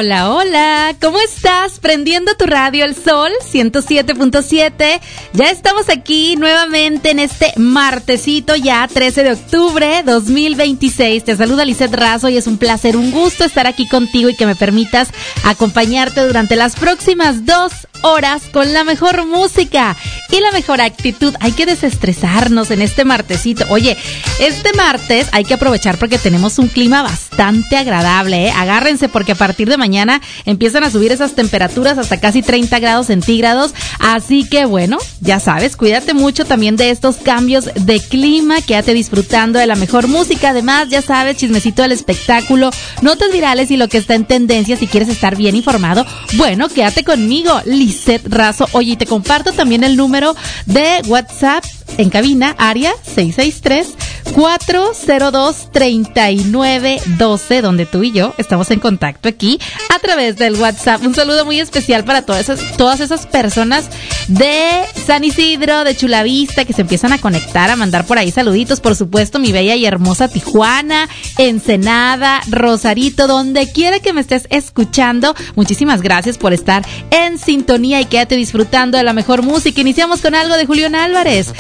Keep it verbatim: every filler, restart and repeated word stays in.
Hola, hola, ¿cómo estás? Prendiendo tu radio El Sol ciento siete punto siete. Ya estamos aquí nuevamente en este martesito ya trece de octubre dos mil veintiséis. Te saluda Lisette Razo y es un placer, un gusto estar aquí contigo y que me permitas acompañarte durante las próximas dos horas con la mejor música y la mejor actitud. Hay que desestresarnos en este martesito. Oye, este martes hay que aprovechar porque tenemos un clima bastante agradable, ¿eh? Agárrense porque a partir de mañana empiezan a subir esas temperaturas hasta casi treinta grados centígrados. Así que bueno, ya sabes, cuídate mucho también de estos cambios de clima, quédate disfrutando de la mejor música. Además, ya sabes, chismecito del espectáculo, notas virales y lo que está en tendencia. Si quieres estar bien informado, bueno, quédate conmigo, Lisette Razo. Oye, y te comparto también el número de WhatsApp en cabina, área seis seis tres, cuatro cero dos, tres nueve uno dos, donde tú y yo estamos en contacto aquí a través del WhatsApp. Un saludo muy especial para todas esas, todas esas personas de San Isidro, de Chulavista, que se empiezan a conectar, a mandar por ahí saluditos. Por supuesto, mi bella y hermosa Tijuana, Ensenada, Rosarito, donde quiera que me estés escuchando. Muchísimas gracias por estar en sintonía y quédate disfrutando de la mejor música. Iniciamos con algo de Julián Álvarez.